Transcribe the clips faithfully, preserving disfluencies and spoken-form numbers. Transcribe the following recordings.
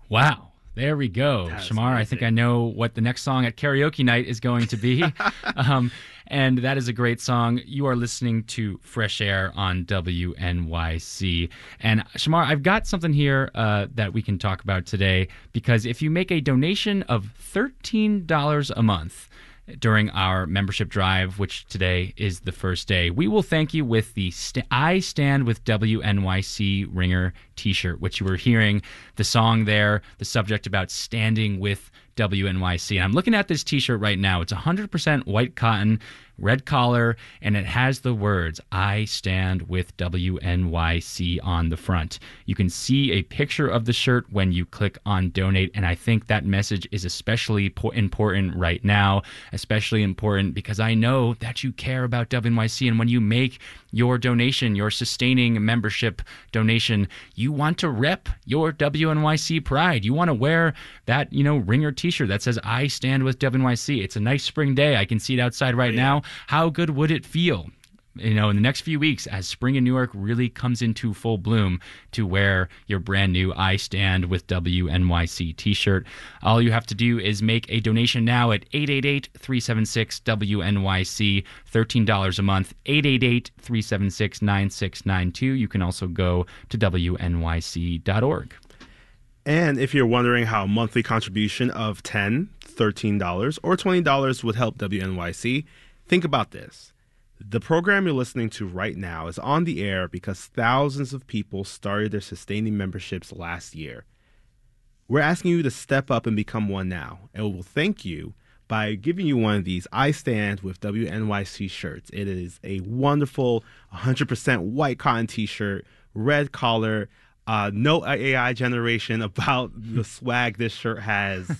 Wow. There we go. That's Shamar, amazing. I think I know what the next song at karaoke night is going to be. um, and that is a great song. You are listening to Fresh Air on W N Y C. And Shamar, I've got something here uh, that we can talk about today, because if you make a donation of thirteen dollars a month during our membership drive, which today is the first day, we will thank you with the St- I Stand with W N Y C Ringer t-shirt, which you were hearing the song there, the subject about standing with W N Y C. And I'm looking at this t-shirt right now. It's one hundred percent white cotton, red collar, and it has the words, I stand with W N Y C on the front. You can see a picture of the shirt when you click on donate, and I think that message is especially po- important right now, especially important because I know that you care about W N Y C, and when you make your donation, your sustaining membership donation, you want to rep your W N Y C pride. You want to wear that, you know, Ringer t-shirt that says, I stand with W N Y C. It's a nice spring day. I can see it outside right Oh, yeah. now. How good would it feel, you know, in the next few weeks as spring in Newark really comes into full bloom, to wear your brand new I Stand with W N Y C t-shirt? All you have to do is make a donation now at eight eight eight, three seven six, W N Y C, thirteen dollars a month, eight eight eight, three seven six, nine six nine two. You can also go to W N Y C dot org. And if you're wondering how a monthly contribution of ten dollars, thirteen dollars, or twenty dollars would help W N Y C, think about this. The program you're listening to right now is on the air because thousands of people started their sustaining memberships last year. We're asking you to step up and become one now, and we'll thank you by giving you one of these I Stand with W N Y C shirts. It is a wonderful one hundred percent white cotton t-shirt, red collar, uh, no A I generation about the swag this shirt has.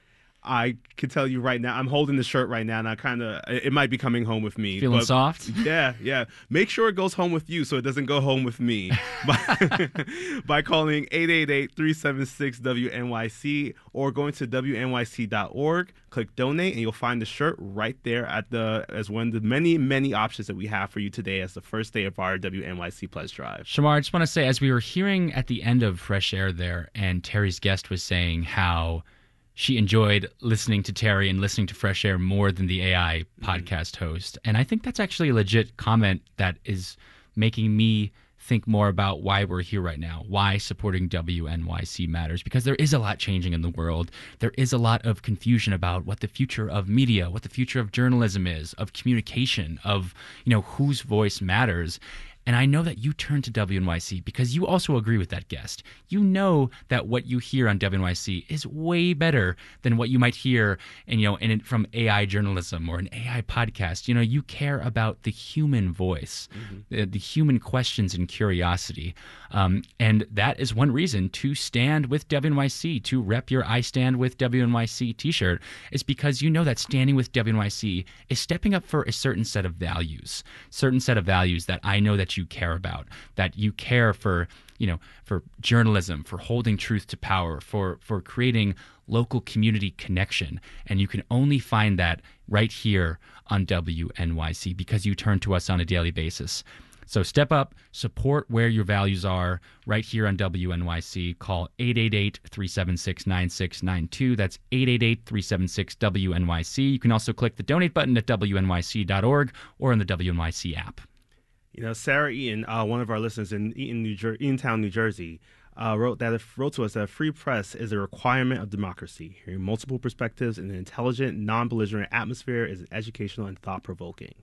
I can tell you right now, I'm holding the shirt right now, and I kind of, it might be coming home with me. Feeling but soft? Yeah, yeah. Make sure it goes home with you so it doesn't go home with me by, by calling eight eight eight, three seven six, W N Y C or going to W N Y C dot org, click donate, and you'll find the shirt right there at the as one of the many, many options that we have for you today as the first day of our W N Y C Pledge Drive. Shamar, I just want to say, as we were hearing at the end of Fresh Air there, and Terry's guest was saying how she enjoyed listening to Terry and listening to Fresh Air more than the A I podcast host. And I think that's actually a legit comment that is making me think more about why we're here right now, why supporting W N Y C matters, because there is a lot changing in the world. There is a lot of confusion about what the future of media, what the future of journalism is, of communication, of, you know, whose voice matters. And I know that you turn to W N Y C because you also agree with that guest. You know that what you hear on W N Y C is way better than what you might hear, and you know, in from A I journalism or an A I podcast. You know, you care about the human voice, mm-hmm. the, the human questions and curiosity, um, and that is one reason to stand with W N Y C, to rep your I Stand with W N Y C t-shirt, is because you know that standing with W N Y C is stepping up for a certain set of values, certain set of values that I know that you care about, that you care for, you know, for journalism, for holding truth to power, for for creating local community connection. And you can only find that right here on W N Y C because you turn to us on a daily basis. So step up, support where your values are right here on W N Y C. Call eight eight eight, three seven six, nine six nine two. That's eight eight eight, three seven six, W N Y C. You can also click the donate button at W N Y C dot org or in the W N Y C app. You know, Sarah Eaton, uh, one of our listeners in Eaton, New Jer- Eatontown, New Jersey, uh, wrote that wrote to us that free press is a requirement of democracy. Hearing multiple perspectives in an intelligent, non-belligerent atmosphere is educational and thought-provoking.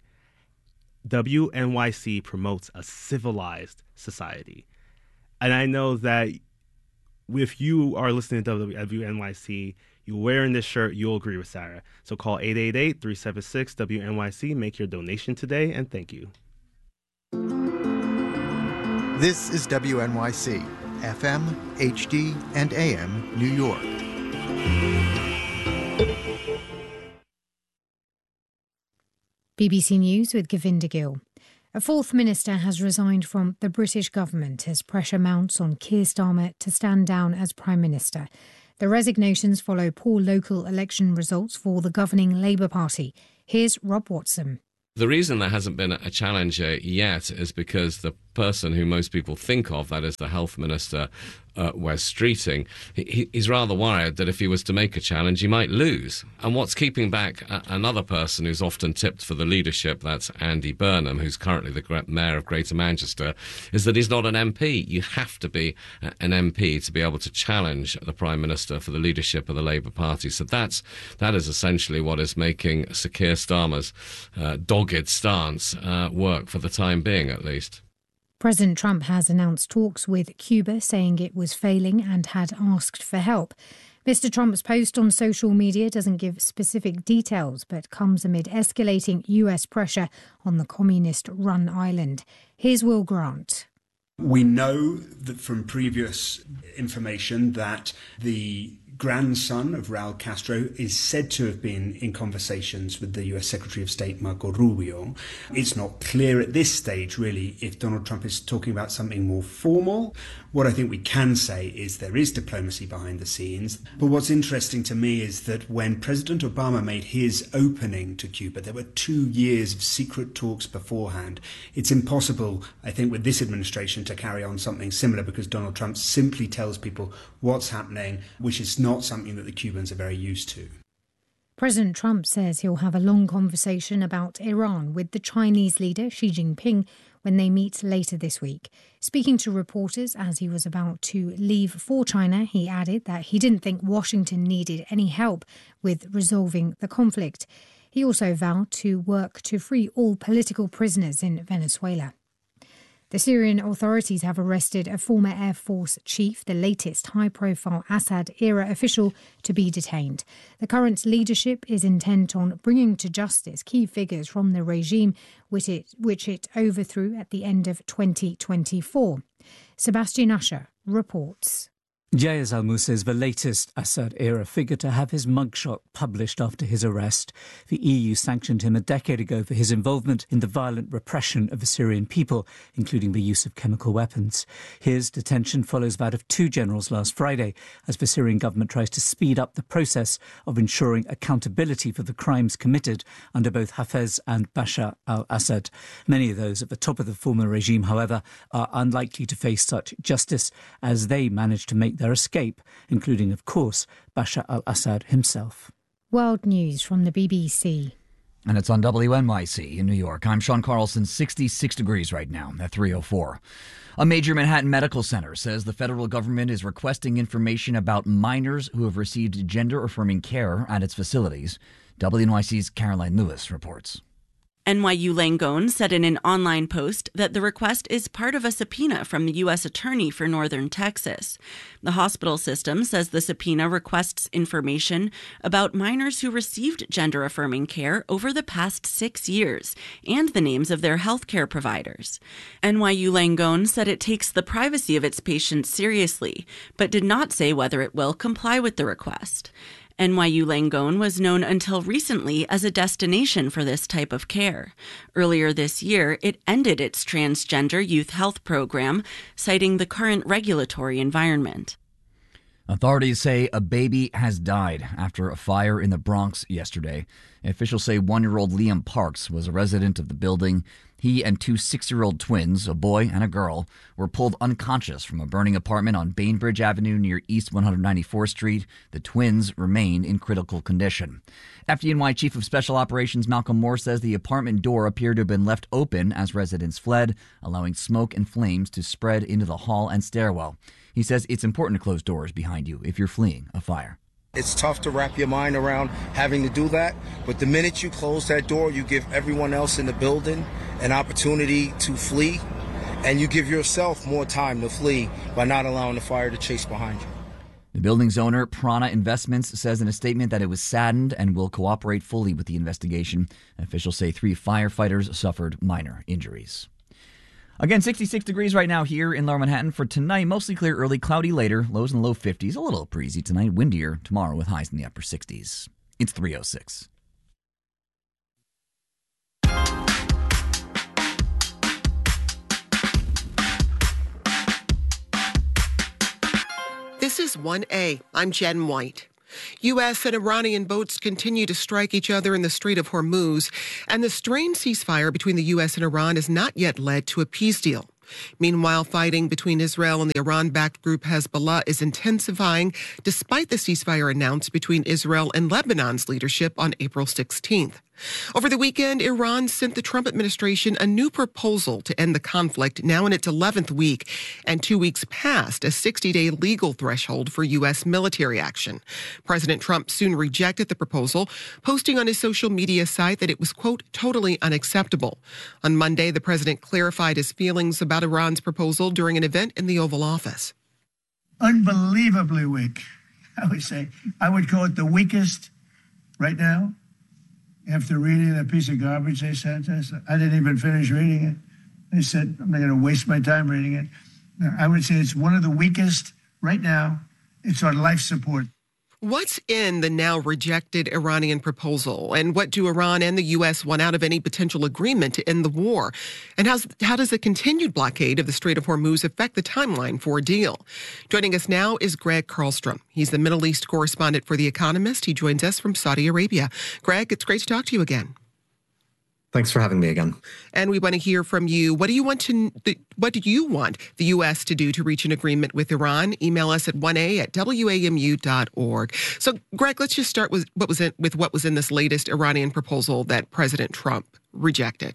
W N Y C promotes a civilized society. And I know that if you are listening to W N Y C, you're wearing this shirt, you'll agree with Sarah. So call eight eight eight, three seven six, W N Y C, make your donation today, and thank you. This is W N Y C, F M, H D, and A M, New York. B B C News with Govinda Gill. A fourth minister has resigned from the British government as pressure mounts on Keir Starmer to stand down as Prime Minister. The resignations follow poor local election results for the governing Labour Party. Here's Rob Watson. The reason there hasn't been a challenge uh, yet is because the person who most people think of, that is the health minister, uh, Wes Streeting, he, he's rather worried that if he was to make a challenge, he might lose. And what's keeping back a- another person who's often tipped for the leadership, that's Andy Burnham, who's currently the Mayor of Greater Manchester, is that he's not an M P. You have to be an M P to be able to challenge the Prime Minister for the leadership of the Labour Party. So that's that is essentially what is making Sir Keir Starmer's uh, dogged stance uh, work for the time being, at least. President Trump has announced talks with Cuba, saying it was failing and had asked for help. Mister Trump's post on social media doesn't give specific details, but comes amid escalating U S pressure on the communist-run island. Here's Will Grant. We know that from previous information that the grandson of Raul Castro is said to have been in conversations with the U S Secretary of State, Marco Rubio. It's not clear at this stage, really, if Donald Trump is talking about something more formal. What I think we can say is there is diplomacy behind the scenes. But what's interesting to me is that when President Obama made his opening to Cuba, there were two years of secret talks beforehand. It's impossible, I think, with this administration to carry on something similar because Donald Trump simply tells people what's happening, which is not something that the Cubans are very used to. President Trump says he'll have a long conversation about Iran with the Chinese leader Xi Jinping when they meet later this week. Speaking to reporters as he was about to leave for China, he added that he didn't think Washington needed any help with resolving the conflict. He also vowed to work to free all political prisoners in Venezuela. The Syrian authorities have arrested a former Air Force chief, the latest high-profile Assad-era official to be detained. The current leadership is intent on bringing to justice key figures from the regime which it, which it overthrew at the end of twenty twenty-four. Sebastian Usher reports. Jayez Al-Musa is the latest Assad-era figure to have his mugshot published after his arrest. The E U sanctioned him a decade ago for his involvement in the violent repression of the Syrian people, including the use of chemical weapons. His detention follows that of two generals last Friday, as the Syrian government tries to speed up the process of ensuring accountability for the crimes committed under both Hafez and Bashar al-Assad. Many of those at the top of the former regime, however, are unlikely to face such justice as they managed to make their escape, including, of course, Bashar al-Assad himself. World News from the B B C. And it's on W N Y C in New York. I'm Sean Carlson, sixty-six degrees right now at three oh four. A major Manhattan medical center says the federal government is requesting information about minors who have received gender-affirming care at its facilities. W N Y C's Caroline Lewis reports. N Y U Langone said in an online post that the request is part of a subpoena from the U S Attorney for Northern Texas. The hospital system says the subpoena requests information about minors who received gender-affirming care over the past six years and the names of their healthcare providers. N Y U Langone said it takes the privacy of its patients seriously, but did not say whether it will comply with the request. N Y U Langone was known until recently as a destination for this type of care. Earlier this year, it ended its transgender youth health program, citing the current regulatory environment. Authorities say a baby has died after a fire in the Bronx yesterday. Officials say one-year-old Liam Parks was a resident of the building. He and two six-year-old twins, a boy and a girl, were pulled unconscious from a burning apartment on Bainbridge Avenue near East one ninety-fourth Street. The twins remain in critical condition. F D N Y Chief of Special Operations Malcolm Moore says the apartment door appeared to have been left open as residents fled, allowing smoke and flames to spread into the hall and stairwell. He says it's important to close doors behind you if you're fleeing a fire. It's tough to wrap your mind around having to do that, but the minute you close that door, you give everyone else in the building an opportunity to flee, and you give yourself more time to flee by not allowing the fire to chase behind you. The building's owner, Prana Investments, says in a statement that it was saddened and will cooperate fully with the investigation. Officials say three firefighters suffered minor injuries. Again, sixty-six degrees right now here in Lower Manhattan for tonight. Mostly clear early, cloudy later, lows in the low fifties. A little breezy tonight, windier tomorrow with highs in the upper sixties. It's three oh six. This is one A. I'm Jen White. U S and Iranian boats continue to strike each other in the Strait of Hormuz, and the strained ceasefire between the U S and Iran has not yet led to a peace deal. Meanwhile, fighting between Israel and the Iran-backed group Hezbollah is intensifying despite the ceasefire announced between Israel and Lebanon's leadership on April sixteenth. Over the weekend, Iran sent the Trump administration a new proposal to end the conflict, now in its eleventh week, and two weeks past a sixty-day legal threshold for U S military action. President Trump soon rejected the proposal, posting on his social media site that it was, quote, totally unacceptable. On Monday, the president clarified his feelings about Iran's proposal during an event in the Oval Office. Unbelievably weak, I would say. I would call it the weakest right now. After reading that piece of garbage they sent us, I didn't even finish reading it. They said, I'm not going to waste my time reading it. I would say it's one of the weakest right now. It's on life support. What's in the now rejected Iranian proposal, and what do Iran and the U S want out of any potential agreement to end the war? And how's, how does the continued blockade of the Strait of Hormuz affect the timeline for a deal? Joining us now is Greg Karlstrom. He's the Middle East correspondent for The Economist. He joins us from Saudi Arabia. Greg, it's great to talk to you again. Thanks for having me again. And we want to hear from you. What do you want to? What do you want the U S to do to reach an agreement with Iran? Email us at one a at w a m u dot org. So, Greg, let's just start with what was in, with what was in this latest Iranian proposal that President Trump rejected.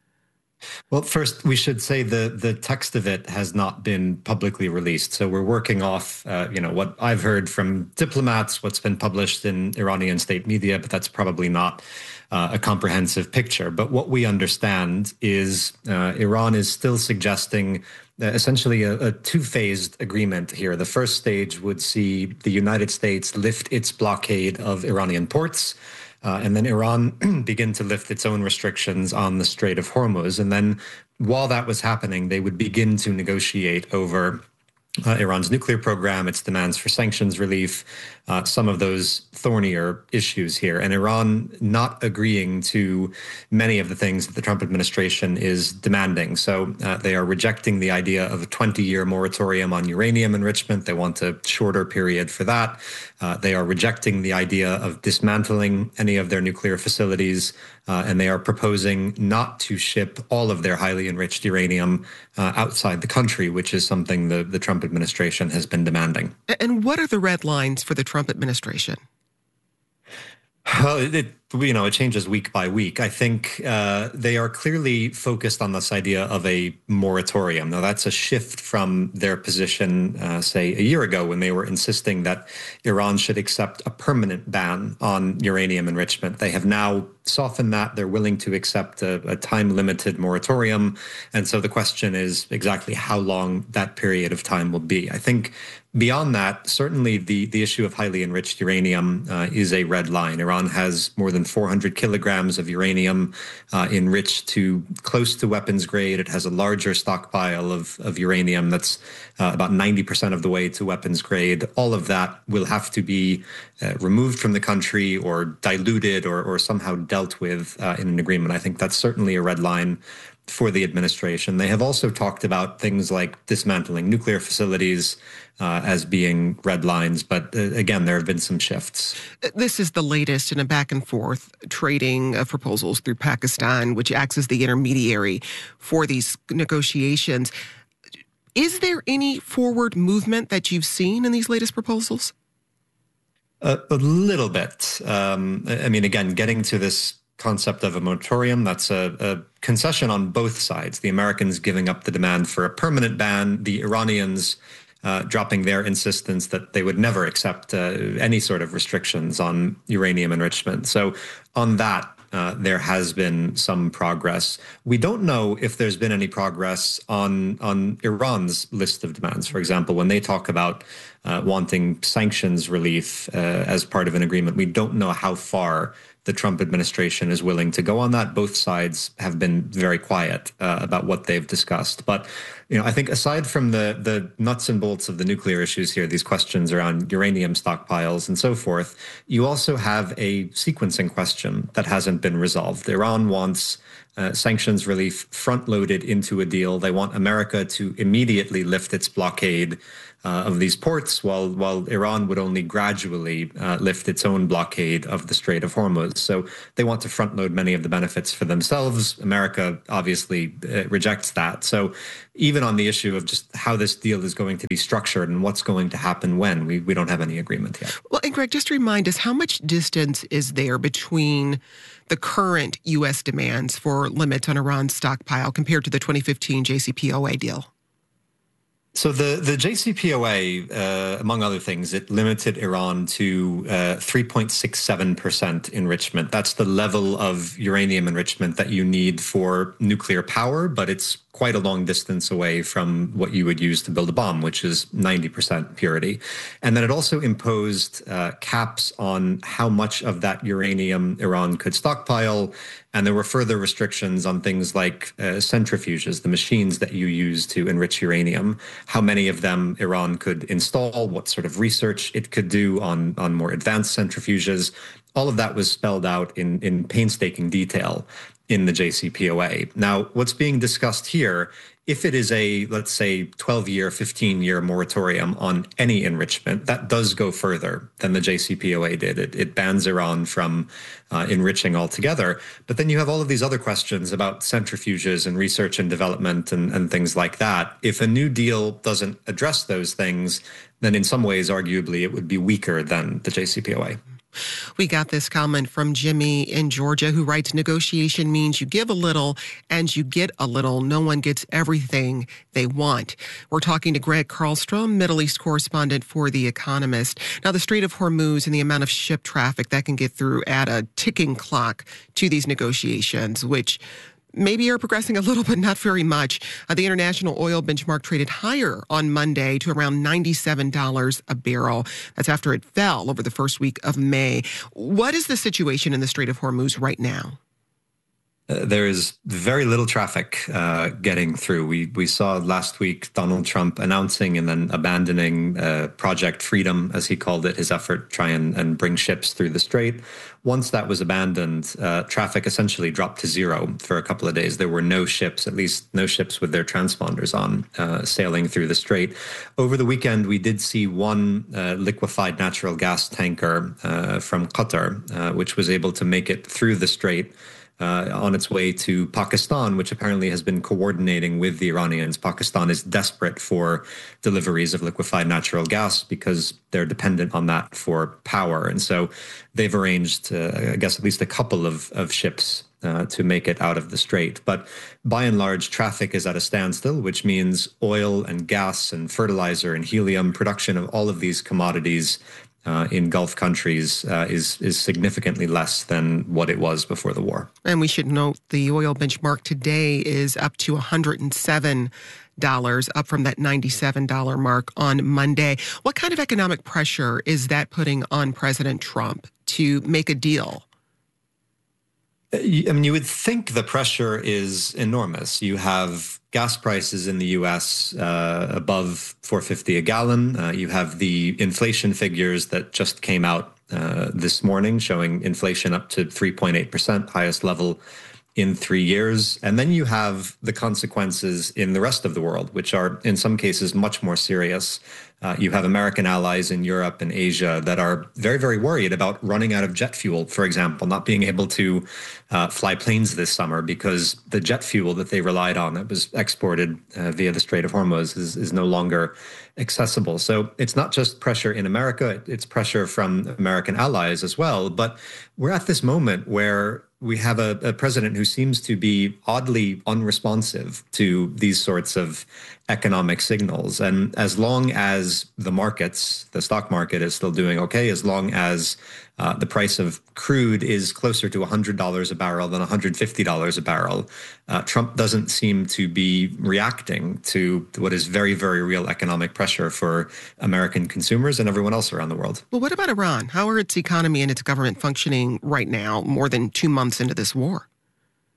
Well, first, we should say the the text of it has not been publicly released. So we're working off, uh, you know, what I've heard from diplomats, what's been published in Iranian state media, but that's probably not uh, a comprehensive picture. But what we understand is uh, Iran is still suggesting uh, essentially a, a two-phased agreement here. The first stage would see the United States lift its blockade of Iranian ports, Uh, and then Iran begin to lift its own restrictions on the Strait of Hormuz. And then while that was happening, they would begin to negotiate over uh, Iran's nuclear program, its demands for sanctions relief, uh, some of those thornier issues here. And Iran not agreeing to many of the things that the Trump administration is demanding. So uh, they are rejecting the idea of a twenty-year moratorium on uranium enrichment. They want a shorter period for that. Uh, they are rejecting the idea of dismantling any of their nuclear facilities, uh, and they are proposing not to ship all of their highly enriched uranium uh, outside the country, which is something the, the Trump administration has been demanding. And what are the red lines for the Trump administration? Well, it, you know, it changes week by week. I think uh, they are clearly focused on this idea of a moratorium. Now, that's a shift from their position, uh, say, a year ago when they were insisting that Iran should accept a permanent ban on uranium enrichment. They have now softened that. They're willing to accept a, a time-limited moratorium. And so the question is exactly how long that period of time will be. I think beyond that, certainly the, the issue of highly enriched uranium uh, is a red line. Iran has more than four hundred kilograms of uranium uh, enriched to close to weapons grade. It has a larger stockpile of, of uranium that's uh, about ninety percent of the way to weapons grade. All of that will have to be uh, removed from the country or diluted or, or somehow dealt with uh, in an agreement. I think that's certainly a red line for the administration. They have also talked about things like dismantling nuclear facilities uh, as being red lines. But uh, again, there have been some shifts. This is the latest in a back and forth trading of proposals through Pakistan, which acts as the intermediary for these negotiations. Is there any forward movement that you've seen in these latest proposals? Uh, a little bit. Um, I mean, again, getting to this concept of a moratorium, that's a, a concession on both sides. The Americans giving up the demand for a permanent ban, the Iranians uh, dropping their insistence that they would never accept uh, any sort of restrictions on uranium enrichment. So on that, Uh, there has been some progress. We don't know if there's been any progress on on Iran's list of demands. For example, when they talk about uh, wanting sanctions relief uh, as part of an agreement, we don't know how far the Trump administration is willing to go on that. Both sides have been very quiet uh, about what they've discussed. But, you know, I think aside from the the nuts and bolts of the nuclear issues here, these questions around uranium stockpiles and so forth, you also have a sequencing question that hasn't been resolved. Iran wants uh, sanctions relief front-loaded into a deal. They want America to immediately lift its blockade uh, of these ports, while while Iran would only gradually uh, lift its own blockade of the Strait of Hormuz. So they want to front load many of the benefits for themselves. America obviously uh, rejects that. So even on the issue of just how this deal is going to be structured and what's going to happen when, we, we don't have any agreement yet. Well, and Greg, just to remind us, how much distance is there between the current U S demands for limits on Iran's stockpile compared to the twenty fifteen J C P O A deal? So the, the J C P O A, uh, among other things, it limited Iran to uh, three point six seven percent enrichment. That's the level of uranium enrichment that you need for nuclear power, but it's quite a long distance away from what you would use to build a bomb, which is ninety percent purity. And then it also imposed uh, caps on how much of that uranium Iran could stockpile. And there were further restrictions on things like uh, centrifuges, the machines that you use to enrich uranium, how many of them Iran could install, what sort of research it could do on, on more advanced centrifuges. All of that was spelled out in, in painstaking detail in the J C P O A. Now, what's being discussed here, if it is a, let's say, twelve-year, fifteen-year moratorium on any enrichment, that does go further than the J C P O A did. It, it bans Iran from uh, enriching altogether. But then you have all of these other questions about centrifuges and research and development and, and things like that. If a new deal doesn't address those things, then in some ways, arguably, it would be weaker than the J C P O A. We got this comment from Jimmy in Georgia, who writes, negotiation means you give a little and you get a little. No one gets everything they want. We're talking to Greg Karlstrom, Middle East correspondent for The Economist. Now, the Strait of Hormuz and the amount of ship traffic that can get through add a ticking clock to these negotiations, which maybe are progressing a little, but not very much. Uh, the international oil benchmark traded higher on Monday to around ninety-seven dollars a barrel. That's after it fell over the first week of May. What is the situation in the Strait of Hormuz right now? Uh, there is very little traffic uh, getting through. We we saw last week Donald Trump announcing and then abandoning uh, Project Freedom, as he called it, his effort to try and, and bring ships through the strait. Once that was abandoned, uh, traffic essentially dropped to zero for a couple of days. There were no ships, at least no ships with their transponders on, uh, sailing through the strait. Over the weekend, we did see one uh, liquefied natural gas tanker uh, from Qatar, uh, which was able to make it through the strait Uh, on its way to Pakistan, which apparently has been coordinating with the Iranians. Pakistan is desperate for deliveries of liquefied natural gas because they're dependent on that for power. And so they've arranged, uh, I guess, at least a couple of, of ships uh, to make it out of the strait. But by and large, traffic is at a standstill, which means oil and gas and fertilizer and helium, production of all of these commodities Uh, in Gulf countries uh, is is significantly less than what it was before the war. And we should note the oil benchmark today is up to one hundred seven dollars, up from that ninety-seven dollars mark on Monday. What kind of economic pressure is that putting on President Trump to make a deal? I mean, you would think the pressure is enormous. You have gas prices in the U S uh, above four fifty a gallon. Uh, you have the inflation figures that just came out uh, this morning showing inflation up to three point eight percent, highest level in three years. And then you have the consequences in the rest of the world, which are in some cases much more serious. Uh, you have American allies in Europe and Asia that are very, very worried about running out of jet fuel, for example, not being able to uh, fly planes this summer because the jet fuel that they relied on that was exported uh, via the Strait of Hormuz is, is no longer accessible. So it's not just pressure in America, it's pressure from American allies as well. But we're at this moment where we have a, a president who seems to be oddly unresponsive to these sorts of economic signals. And as long as the markets, the stock market is still doing okay, as long as uh, the price of crude is closer to one hundred dollars a barrel than one hundred fifty dollars a barrel, uh, Trump doesn't seem to be reacting to what is very, very real economic pressure for American consumers and everyone else around the world. Well, what about Iran? How are its economy and its government functioning right now, more than two months into this war?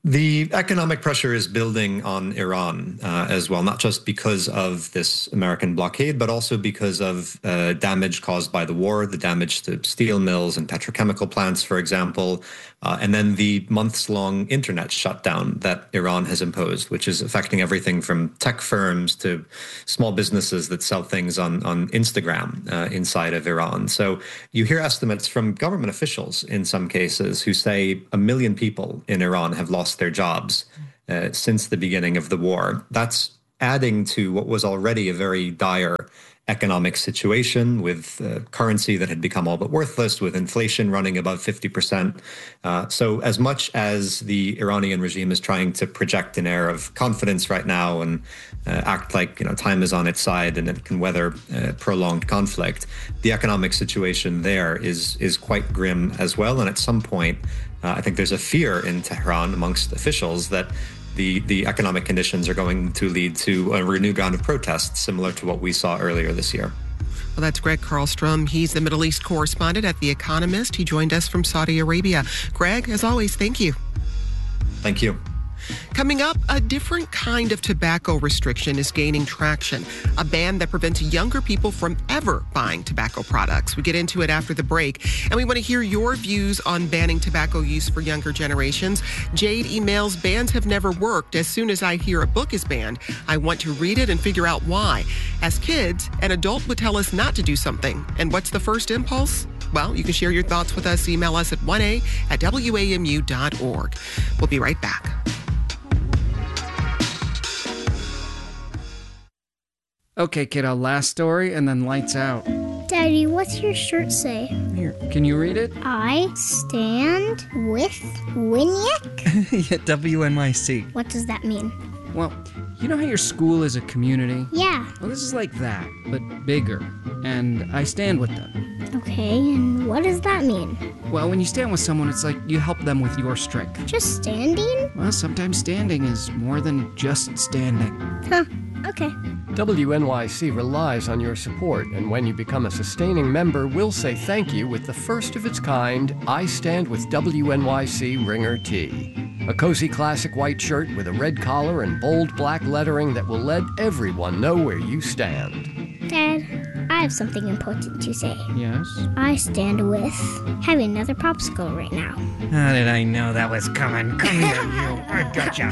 The economic pressure is building on Iran uh, as well, not just because of this American blockade, but also because of uh, damage caused by the war, the damage to steel mills and petrochemical plants, for example, uh, and then the months-long internet shutdown that Iran has imposed, which is affecting everything from tech firms to small businesses that sell things on, on Instagram uh, inside of Iran. So you hear estimates from government officials in some cases who say a million people in Iran have lost their jobs uh, since the beginning of the war. That's adding to what was already a very dire economic situation with uh, currency that had become all but worthless, with inflation running above fifty percent. Uh, so as much as the Iranian regime is trying to project an air of confidence right now and uh, act like, you know, time is on its side and it can weather uh, prolonged conflict, the economic situation there is is quite grim as well. And at some point, uh, I think there's a fear in Tehran amongst officials that The, the economic conditions are going to lead to a renewed round of protests, similar to what we saw earlier this year. Well, that's Greg Karlstrom. He's the Middle East correspondent at The Economist. He joined us from Saudi Arabia. Greg, as always, thank you. Thank you. Coming up, a different kind of tobacco restriction is gaining traction, a ban that prevents younger people from ever buying tobacco products. We get into it after the break, and we want to hear your views on banning tobacco use for younger generations. Jade emails, bans have never worked. As soon as I hear a book is banned, I want to read it and figure out why. As kids, an adult would tell us not to do something. And what's the first impulse? Well, you can share your thoughts with us. Email us at one a at W A M U dot org. We'll be right back. Okay, kiddo, last story and then lights out. Daddy, what's your shirt say? Here, can you read it? I stand with Winick? Yeah, W N Y C. What does that mean? Well, you know how your school is a community? Yeah. Well, this is like that, but bigger. And I stand with them. Okay, and what does that mean? Well, when you stand with someone, it's like you help them with your strength. Just standing? Well, sometimes standing is more than just standing. Huh, okay. W N Y C relies on your support, and when you become a sustaining member, we'll say thank you with the first of its kind I Stand With W N Y C Ringer Tee. A cozy classic white shirt with a red collar and bold black lettering that will let everyone know where you stand. Dad, I have something important to say. Yes? I stand with having another popsicle right now. How did I know that was coming? Come here, you. I gotcha.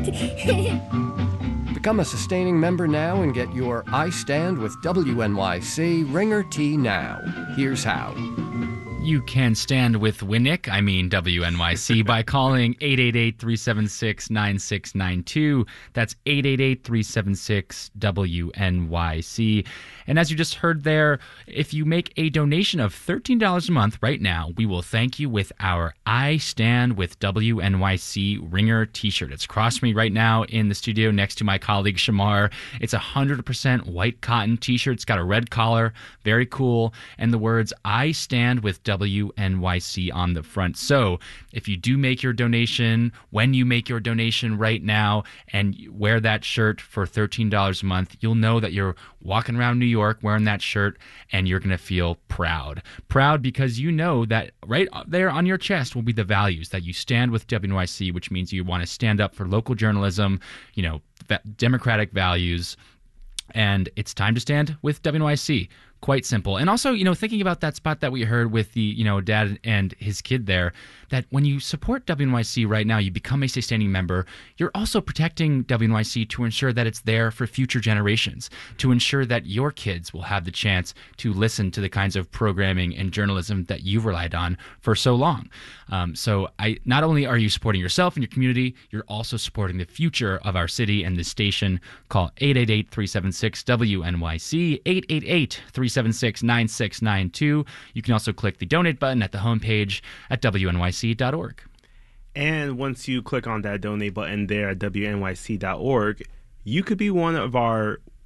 Become a sustaining member now and get your I Stand With W N Y C Ringer Tee now. Here's how. You can stand with Winnick, I mean W N Y C, by calling eight eight eight, three seven six, nine six nine two. That's eight eight eight, three seven six, W N Y C. And as you just heard there, if you make a donation of thirteen dollars a month right now, we will thank you with our I Stand With W N Y C Ringer t-shirt. It's across from me right now in the studio next to my colleague Shamar. It's a one hundred percent white cotton t-shirt. It's got a red collar, very cool, and the words I Stand With W N Y C on the front. So if you do make your donation, when you make your donation right now and wear that shirt for thirteen dollars a month, you'll know that you're walking around New York wearing that shirt and you're going to feel proud. Proud because you know that right there on your chest will be the values that you stand with W N Y C, which means you want to stand up for local journalism, you know, democratic values, and it's time to stand with W N Y C. Quite simple. And also, you know, thinking about that spot that we heard with the, you know, dad and his kid there, that when you support W N Y C right now, you become a sustaining member, you're also protecting W N Y C to ensure that it's there for future generations, to ensure that your kids will have the chance to listen to the kinds of programming and journalism that you've relied on for so long. Um, so I not only are you supporting yourself and your community, you're also supporting the future of our city and this station. Call eight eight eight, three seven six, W N Y C, eight eight eight, three seven six, nine six nine two. You can also click the donate button at the homepage at W N Y C dot org. And once you click on that donate button there at W N Y C dot org, you could be one of our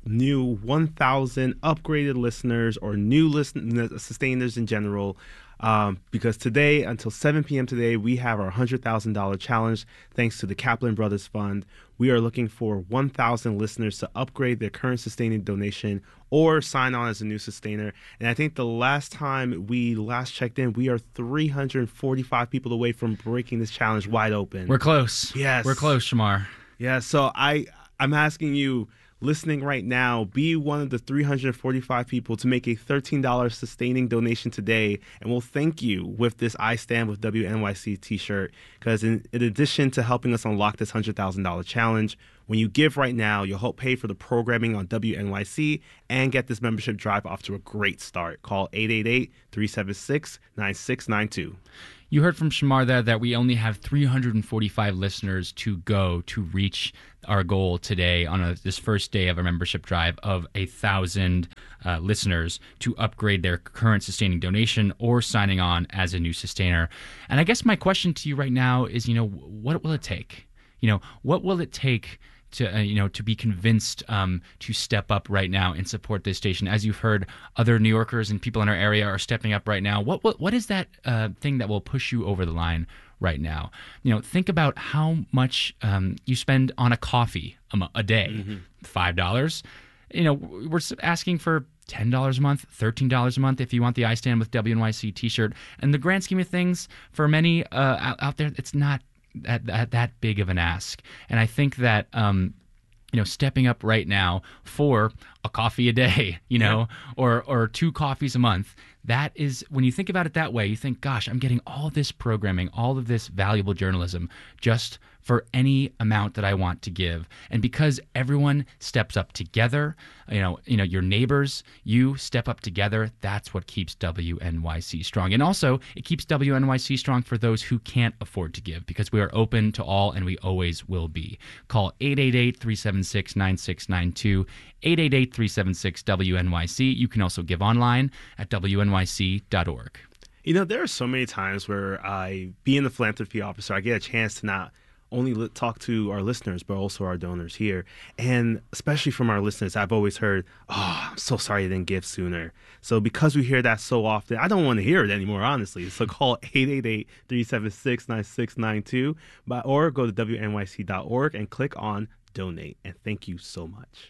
new one thousand upgraded listeners or new listen- sustainers in general. Um, because today, until seven p.m. today, we have our one hundred thousand dollars challenge thanks to the Kaplan Brothers Fund. We are looking for one thousand listeners to upgrade their current sustaining donation or sign on as a new sustainer. And I think the last time we last checked in, we are three hundred forty-five people away from breaking this challenge wide open. We're close. Yes. We're close, Shamar. Yeah, so I, I'm asking you, listening right now, be one of the three hundred forty-five people to make a thirteen dollars sustaining donation today, and we'll thank you with this I Stand with W N Y C t-shirt, because in, in addition to helping us unlock this one hundred thousand dollars challenge, when you give right now, you'll help pay for the programming on W N Y C and get this membership drive off to a great start. Call eight eight eight, three seven six, nine six nine two. You heard from Shamar there that we only have three hundred forty-five listeners to go to reach our goal today on a, this first day of our membership drive of a thousand uh, listeners to upgrade their current sustaining donation or signing on as a new sustainer. And I guess my question to you right now is, you know, what will it take? You know, what will it take to uh, you know to be convinced um, to step up right now and support this station? As you've heard, other New Yorkers and people in our area are stepping up right now. What what what is that uh, thing that will push you over the line right now? You know, think about how much um, you spend on a coffee a, mo- a day. Mm-hmm. five dollars. You know, we're asking for ten dollars a month, thirteen dollars a month if you want the I Stand with W N Y C t-shirt. And the grand scheme of things, for many uh, out, out there, it's not That, that that big of an ask. And I think that um you know stepping up right now for a coffee a day, you know, yeah. or or two coffees a month, that is, when you think about it that way, you think, gosh, I'm getting all this programming, all of this valuable journalism just for any amount that I want to give. And because everyone steps up together, you know, you know, your neighbors, you step up together, that's what keeps W N Y C strong. And also, it keeps W N Y C strong for those who can't afford to give, because we are open to all and we always will be. Call eight eight eight, three seven six, nine six nine two, eight eight eight, three seven six, W N Y C. You can also give online at W N Y C dot org. You know, there are so many times where I, being the philanthropy officer, I get a chance to not only li- talk to our listeners, but also our donors here. And especially from our listeners, I've always heard, oh, I'm so sorry I didn't give sooner. So because we hear that so often, I don't want to hear it anymore, honestly. So call eight eight eight, three seven six, nine six nine two or go to W N Y C dot org and click on donate. And thank you so much.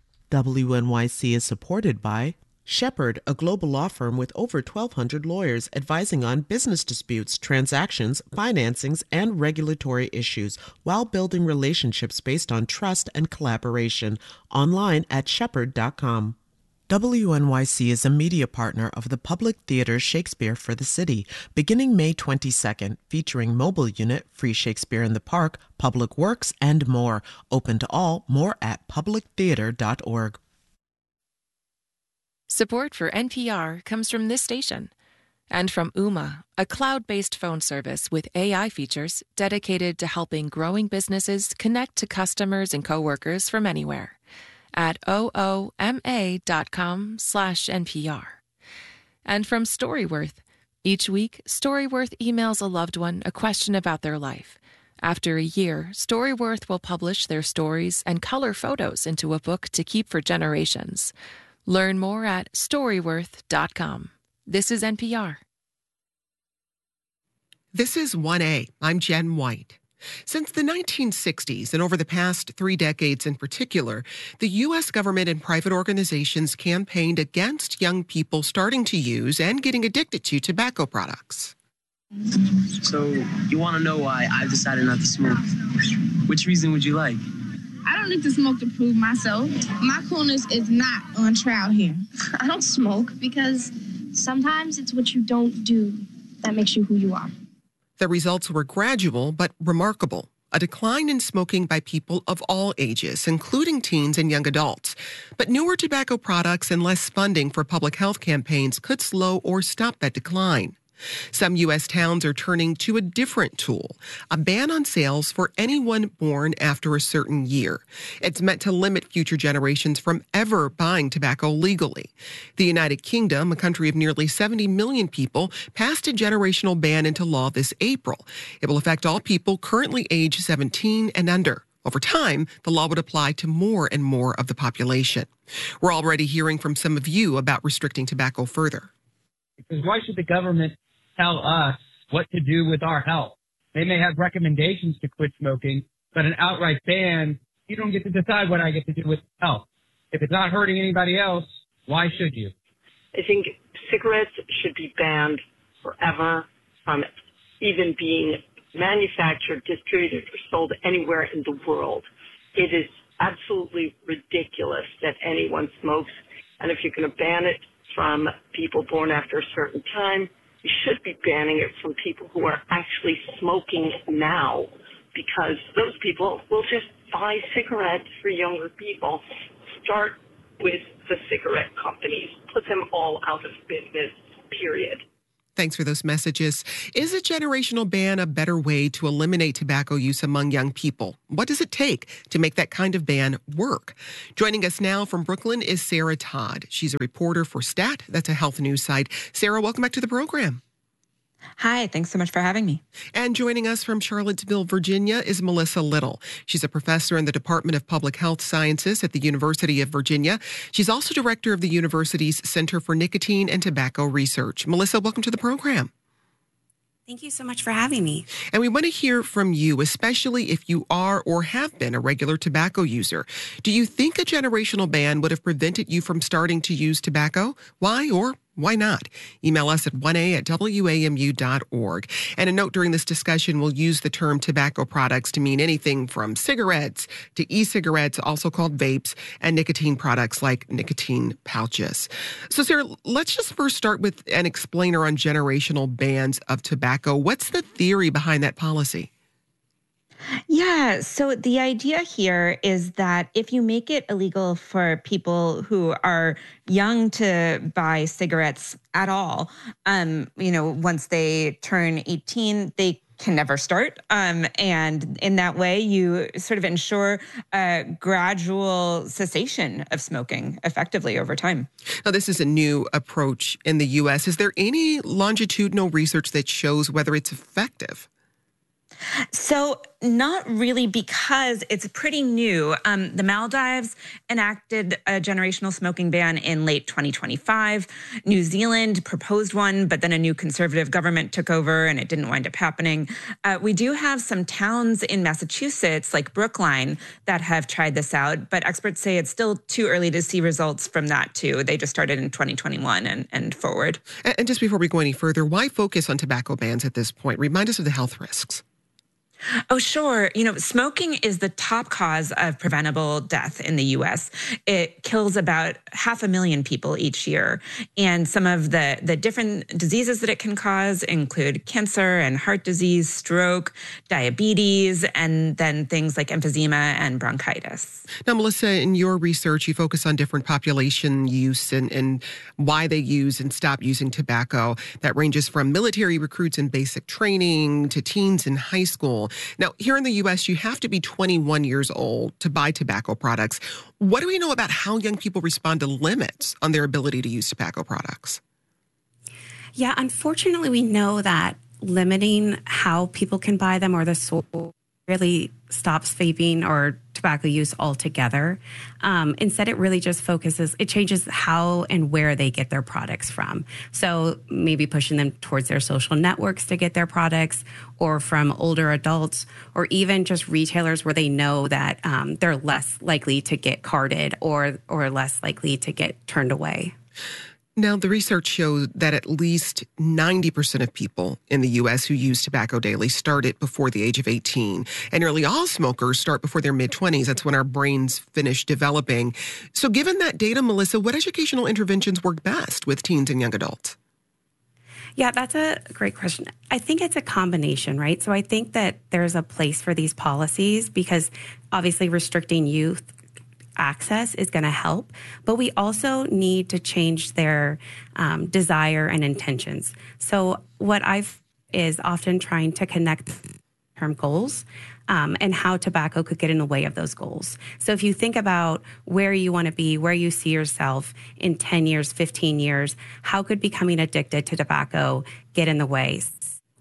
W N Y C is supported by Shepherd, a global law firm with over twelve hundred lawyers advising on business disputes, transactions, financings, and regulatory issues while building relationships based on trust and collaboration. Online at shepherd dot com. W N Y C is a media partner of the Public Theater Shakespeare for the City, beginning May twenty-second, featuring mobile unit, free Shakespeare in the Park, public works, and more. Open to all. More at public theater dot org. Support for N P R comes from this station and from Ooma, a cloud-based phone service with A I features dedicated to helping growing businesses connect to customers and coworkers from anywhere at ooma dot com slash N P R. And from Storyworth, each week, Storyworth emails a loved one a question about their life. After a year, Storyworth will publish their stories and color photos into a book to keep for generations. Learn more at storyworth dot com. This is N P R. This is one A. I'm Jen White. Since the nineteen sixties, and over the past three decades in particular, the U S government and private organizations campaigned against young people starting to use and getting addicted to tobacco products. So, you want to know why I've decided not to smoke? Which reason would you like? I don't need to smoke to prove myself. My coolness is not on trial here. I don't smoke because sometimes it's what you don't do that makes you who you are. The results were gradual but remarkable. A decline in smoking by people of all ages, including teens and young adults. But newer tobacco products and less funding for public health campaigns could slow or stop that decline. Some U S towns are turning to a different tool, a ban on sales for anyone born after a certain year. It's meant to limit future generations from ever buying tobacco legally. The United Kingdom, a country of nearly seventy million people, passed a generational ban into law this April. It will affect all people currently age seventeen and under. Over time, the law would apply to more and more of the population. We're already hearing from some of you about restricting tobacco further. Because why should the government tell us what to do with our health? They may have recommendations to quit smoking, but an outright ban, you don't get to decide what I get to do with health. If it's not hurting anybody else, why should you? I think cigarettes should be banned forever from even being manufactured, distributed, or sold anywhere in the world. It is absolutely ridiculous that anyone smokes, and if you're going to ban it from people born after a certain time, you should be banning it from people who are actually smoking now, because those people will just buy cigarettes for younger people. Start with the cigarette companies. Put them all out of business, period. Thanks for those messages. Is a generational ban a better way to eliminate tobacco use among young people? What does it take to make that kind of ban work? Joining us now from Brooklyn is Sarah Todd. She's a reporter for STAT. That's a health news site. Sarah, welcome back to the program. Hi, thanks so much for having me. And joining us from Charlottesville, Virginia is Melissa Little. She's a professor in the Department of Public Health Sciences at the University of Virginia. She's also director of the university's Center for Nicotine and Tobacco Research. Melissa, welcome to the program. Thank you so much for having me. And we want to hear from you, especially if you are or have been a regular tobacco user. Do you think a generational ban would have prevented you from starting to use tobacco? Why or why not? Email us at one a at w a m u dot org. And a note, during this discussion, we'll use the term tobacco products to mean anything from cigarettes to e-cigarettes, also called vapes, and nicotine products like nicotine pouches. So, Sarah, let's just first start with an explainer on generational bans of tobacco. What's the theory behind that policy? Yeah, so the idea here is that if you make it illegal for people who are young to buy cigarettes at all, um, you know, once they turn eighteen, they can never start. Um, and in that way, you sort of ensure a gradual cessation of smoking effectively over time. Now, this is a new approach in the U S. Is there any longitudinal research that shows whether it's effective? So not really, because it's pretty new. Um, the Maldives enacted a generational smoking ban in late twenty twenty-five. New Zealand proposed one, but then a new conservative government took over and it didn't wind up happening. Uh, we do have some towns in Massachusetts, like Brookline, that have tried this out, but experts say it's still too early to see results from that too. They just started in twenty twenty-one and, and forward. And just before we go any further, why focus on tobacco bans at this point? Remind us of the health risks. Oh, sure. You know, smoking is the top cause of preventable death in the U S. It kills about half a million people each year. And some of the, the different diseases that it can cause include cancer and heart disease, stroke, diabetes, and then things like emphysema and bronchitis. Now, Melissa, in your research, you focus on different population use and, and why they use and stop using tobacco. That ranges from military recruits in basic training to teens in high school. Now, here in the U S, you have to be twenty-one years old to buy tobacco products. What do we know about how young people respond to limits on their ability to use tobacco products? Yeah, unfortunately, we know that limiting how people can buy them or the source really stops vaping or tobacco use altogether. Um, instead, it really just focuses, it changes how and where they get their products from. So maybe pushing them towards their social networks to get their products, or from older adults, or even just retailers where they know that um, they're less likely to get carded or or less likely to get turned away. Now, the research shows that at least ninety percent of people in the U S who use tobacco daily start it before the age of eighteen. And nearly all smokers start before their mid-twenties. That's when our brains finish developing. So given that data, Melissa, what educational interventions work best with teens and young adults? Yeah, that's a great question. I think it's a combination, right? So I think that there's a place for these policies because obviously restricting youth access is going to help, but we also need to change their um, desire and intentions. So what I've is often trying to connect term goals um, and how tobacco could get in the way of those goals. So if you think about where you want to be, where you see yourself in ten years, fifteen years, how could becoming addicted to tobacco get in the way?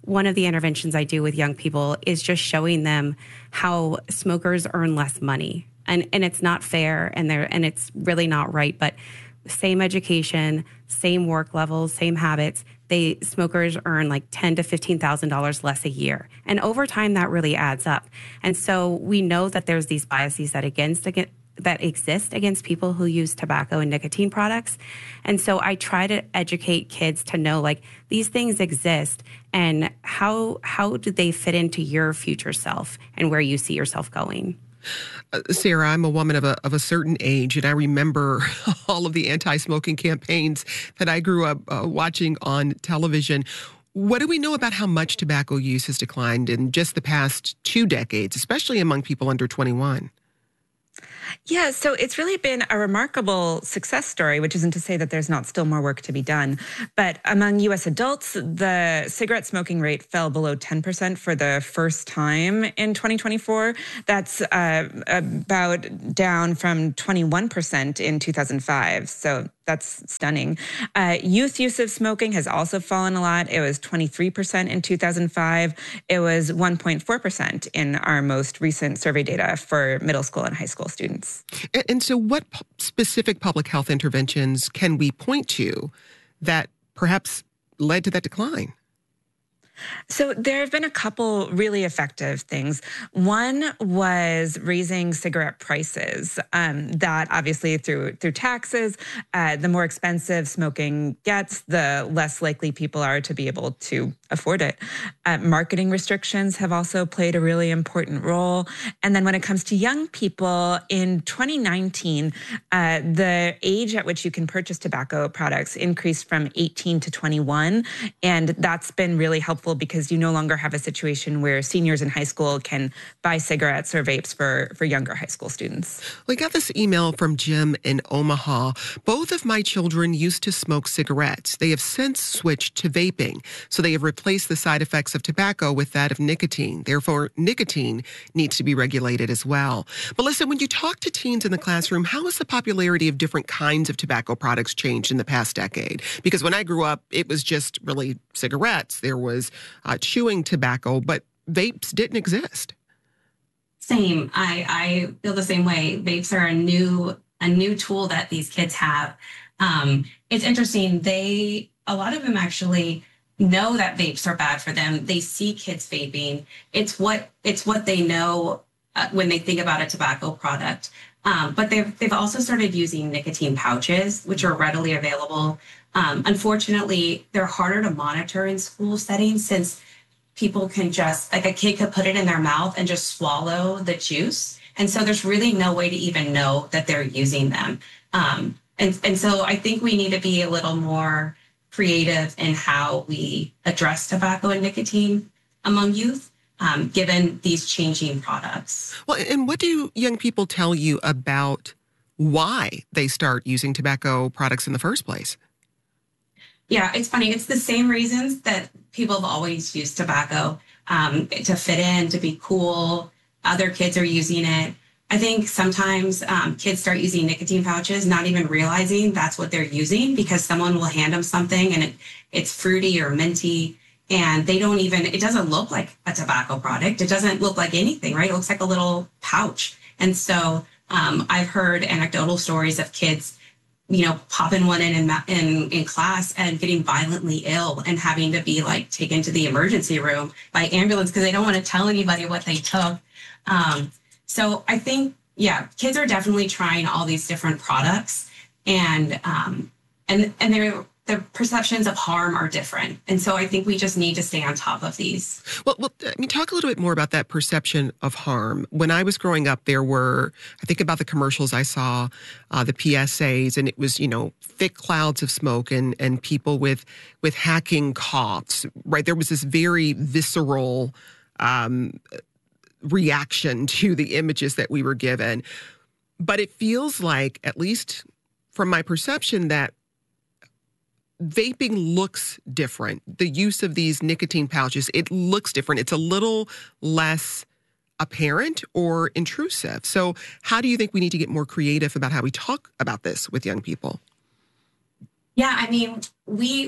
one of the interventions I do with young people is just showing them how smokers earn less money. And and it's not fair, and they're and it's really not right, but same education, same work levels, same habits. They smokers earn like ten to fifteen thousand dollars less a year, and over time that really adds up. And so we know that there's these biases that against that exist against people who use tobacco and nicotine products. And so I try to educate kids to know like these things exist and how how do they fit into your future self and where you see yourself going. Uh, Sarah, I'm a woman of a of a certain age, and I remember all of the anti-smoking campaigns that I grew up uh, watching on television. What do we know about how much tobacco use has declined in just the past two decades, especially among people under twenty-one? Yeah, so it's really been a remarkable success story, which isn't to say that there's not still more work to be done. But among U S adults, the cigarette smoking rate fell below ten percent for the first time in twenty twenty-four. That's uh, about down from twenty-one percent in two thousand five. So that's stunning. Uh, youth use of smoking has also fallen a lot. It was twenty-three percent in two thousand five. It was one point four percent in our most recent survey data for middle school and high school students. And, and so what p- specific public health interventions can we point to that perhaps led to that decline? So there have been a couple really effective things. One was raising cigarette prices. Um, that obviously through through taxes, uh, the more expensive smoking gets, the less likely people are to be able to afford it. Uh, marketing restrictions have also played a really important role. And then when it comes to young people, in twenty nineteen, uh, the age at which you can purchase tobacco products increased from eighteen to twenty-one. And that's been really helpful because you no longer have a situation where seniors in high school can buy cigarettes or vapes for, for younger high school students. We got this email from Jim in Omaha. Both of my children used to smoke cigarettes. They have since switched to vaping, so they have replaced the side effects of tobacco with that of nicotine. Therefore, nicotine needs to be regulated as well. Melissa, when you talk to teens in the classroom, how has the popularity of different kinds of tobacco products changed in the past decade? Because when I grew up, it was just really cigarettes. There was uh, chewing tobacco, but vapes didn't exist. Same. I, I feel the same way. Vapes are a new a new tool that these kids have. Um, it's interesting. They a lot of them actually know that vapes are bad for them. They see kids vaping. It's what it's what they know uh, when they think about a tobacco product. Um, but they've they've also started using nicotine pouches, which are readily available. Um, unfortunately, they're harder to monitor in school settings since people can just, like a kid could put it in their mouth and just swallow the juice. And so there's really no way to even know that they're using them. Um, and, and so I think we need to be a little more creative in how we address tobacco and nicotine among youth, um, given these changing products. Well, and what do young people tell you about why they start using tobacco products in the first place? Yeah, it's funny. It's the same reasons that people have always used tobacco, um, to fit in, to be cool. Other kids are using it. I think sometimes um, kids start using nicotine pouches, not even realizing that's what they're using because someone will hand them something and it, it's fruity or minty and they don't even, it doesn't look like a tobacco product. It doesn't look like anything, right? It looks like a little pouch. And so um, I've heard anecdotal stories of kids you know, popping one in, in in in class and getting violently ill and having to be like taken to the emergency room by ambulance because they don't want to tell anybody what they took. Um, so I think, yeah, kids are definitely trying all these different products, and um, and and they're. The perceptions of harm are different. And so I think we just need to stay on top of these. Well, well, I mean, talk a little bit more about that perception of harm. When I was growing up, there were, I think about the commercials I saw, uh, the P S As, and it was, you know, thick clouds of smoke and, and people with, with hacking coughs, right? There was this very visceral um, reaction to the images that we were given. But it feels like, at least from my perception, that vaping looks different. The use of these nicotine pouches, it looks different. It's a little less apparent or intrusive. So how do you think we need to get more creative about how we talk about this with young people? Yeah, I mean, we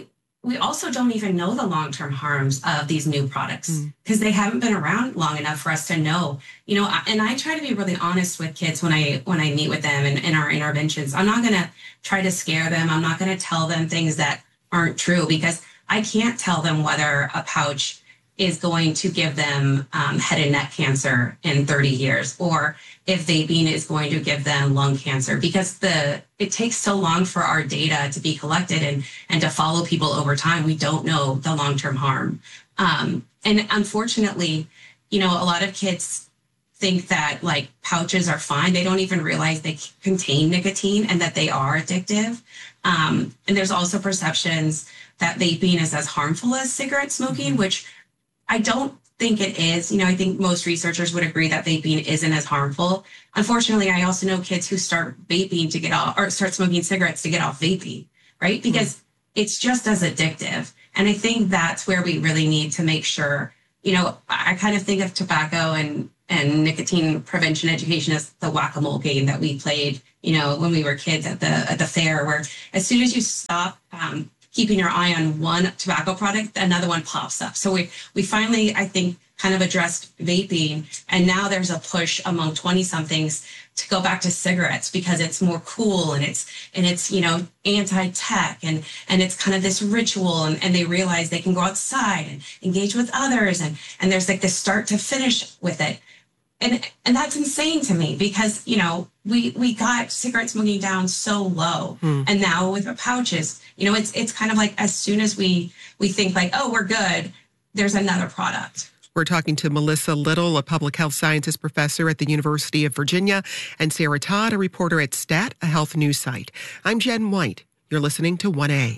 we also don't even know the long-term harms of these new products because mm. they haven't been around long enough for us to know, you know, and I try to be really honest with kids when I when I meet with them and in our interventions. I'm not going to try to scare them. I'm not going to tell them things that aren't true because I can't tell them whether a pouch is going to give them um, head and neck cancer in thirty years, or if vaping is going to give them lung cancer, because the it takes so long for our data to be collected and, and to follow people over time. We don't know the long-term harm. Um, and unfortunately, you know, a lot of kids think that like pouches are fine. They don't even realize they contain nicotine and that they are addictive. Um, and there's also perceptions that vaping is as harmful as cigarette smoking, mm-hmm. which I don't think it is. You know, I think most researchers would agree that vaping isn't as harmful. Unfortunately, I also know kids who start vaping to get off or start smoking cigarettes to get off vaping, right? Because mm-hmm. it's just as addictive. And I think that's where we really need to make sure, you know, I kind of think of tobacco and, and nicotine prevention education as the whack-a-mole game that we played, you know, when we were kids at the at the fair, where as soon as you stop um, keeping your eye on one tobacco product, another one pops up. So we we finally, I think, kind of addressed vaping. And now there's a push among twenty-somethings to go back to cigarettes because it's more cool and it's, and it's, you know, anti-tech and, and it's kind of this ritual, and, and they realize they can go outside and engage with others. And, and there's like this start to finish with it. And and that's insane to me because, you know, we, we got cigarette smoking down so low. Hmm. And now with the pouches, you know, it's it's kind of like as soon as we we think like, oh, we're good, there's another product. We're talking to Melissa Little, a public health sciences professor at the University of Virginia, and Sarah Todd, a reporter at Stat, a health news site. I'm Jen White. You're listening to one A.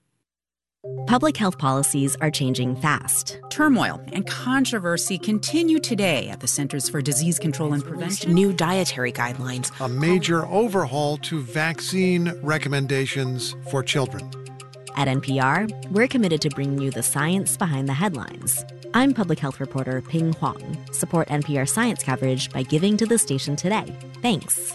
Public health policies are changing fast. Turmoil and controversy continue today at the Centers for Disease Control and Prevention. New dietary guidelines. A major overhaul to vaccine recommendations for children. At N P R, we're committed to bringing you the science behind the headlines. I'm public health reporter Ping Huang. Support N P R science coverage by giving to the station today. Thanks.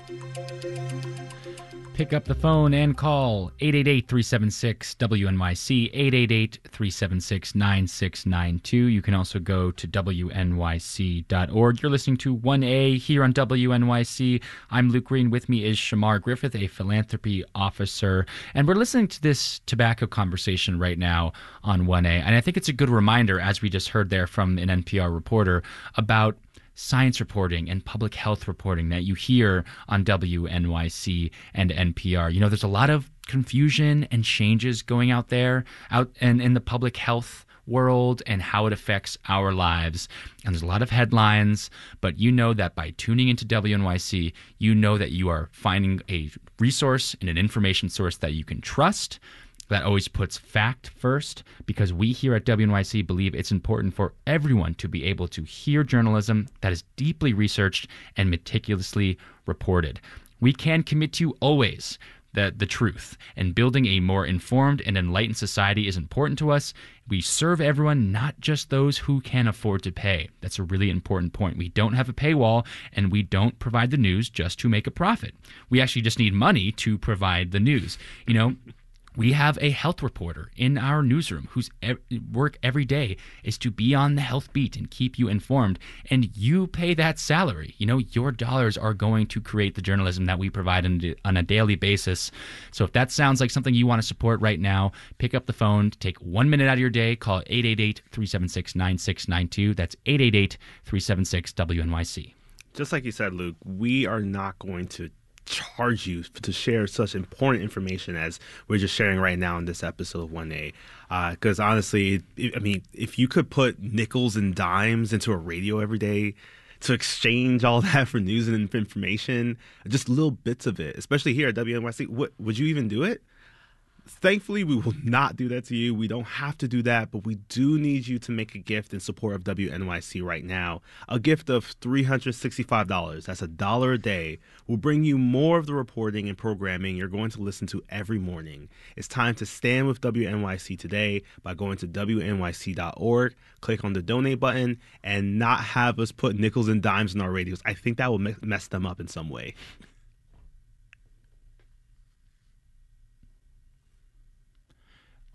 Pick up the phone and call eight eight eight, three seven six, W N Y C, eight eight eight, three seven six, nine six nine two. You can also go to W N Y C dot org. You're listening to one A here on W N Y C. I'm Luke Green. With me is Shamar Griffith, a philanthropy officer. And we're listening to this tobacco conversation right now on one A. And I think it's a good reminder, as we just heard there from an N P R reporter, about science reporting and public health reporting that you hear on W N Y C and N P R. You know, there's a lot of confusion and changes going out there out and in the public health world and how it affects our lives. And there's a lot of headlines, but you know that by tuning into W N Y C, you know that you are finding a resource and an information source that you can trust, that always puts fact first, because we here at W N Y C believe it's important for everyone to be able to hear journalism that is deeply researched and meticulously reported. We can commit to always the, the truth, and building a more informed and enlightened society is important to us. We serve everyone, not just those who can afford to pay. That's a really important point. We don't have a paywall, and we don't provide the news just to make a profit. We actually just need money to provide the news. You know, we have a health reporter in our newsroom whose work every day is to be on the health beat and keep you informed, and you pay that salary. You know, your dollars are going to create the journalism that we provide on a daily basis. So if that sounds like something you want to support right now, pick up the phone, take one minute out of your day, call eight eight eight, three seven six, nine six nine two. That's eight eight eight, three seven six, W N Y C. Just like you said, Luke, we are not going to charge you to share such important information as we're just sharing right now in this episode of one A. Because uh, honestly, I mean, if you could put nickels and dimes into a radio every day to exchange all that for news and information, just little bits of it, especially here at W N Y C, what, would you even do it? Thankfully, we will not do that to you. We don't have to do that, but we do need you to make a gift in support of W N Y C right now. A gift of three hundred sixty-five dollars, that's a dollar a day, will bring you more of the reporting and programming you're going to listen to every morning. It's time to stand with W N Y C today by going to W N Y C dot org, click on the donate button, and not have us put nickels and dimes in our radios. I think that will mess them up in some way.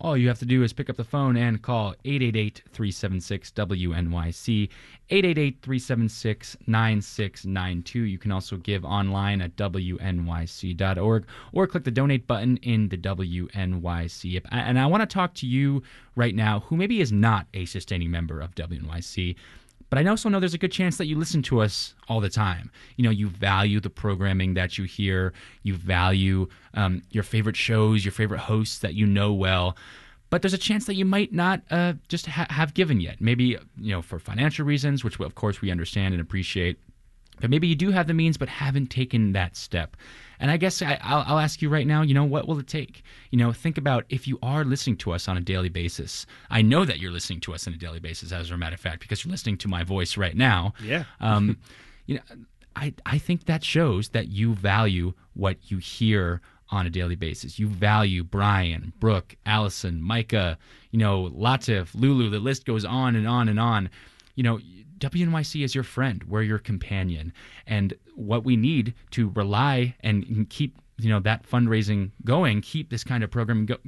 all you have to do is pick up the phone and call eight eight eight, three seven six, W N Y C, eight eight eight, three seven six, nine six nine two. You can also give online at W N Y C dot org or click the donate button in the W N Y C app. And I want to talk to you right now who maybe is not a sustaining member of W N Y C, but I also know there's a good chance that you listen to us all the time. You know, you value the programming that you hear. You value um, your favorite shows, your favorite hosts that you know well. But there's a chance that you might not uh, just ha- have given yet. Maybe, you know, for financial reasons, which of course we understand and appreciate. But maybe you do have the means but haven't taken that step. And I guess I, I'll, I'll ask you right now, you know, what will it take? You know, think about if you are listening to us on a daily basis. I know that you're listening to us on a daily basis, as a matter of fact, because you're listening to my voice right now. Yeah. um, you know, I, I think that shows that you value what you hear on a daily basis. You value Brian, Brooke, Allison, Micah, you know, Latif, Lulu, the list goes on and on and on. You know, W N Y C is your friend. We're your companion. And what we need to rely and keep, you know, that fundraising going, keep this kind of programming go-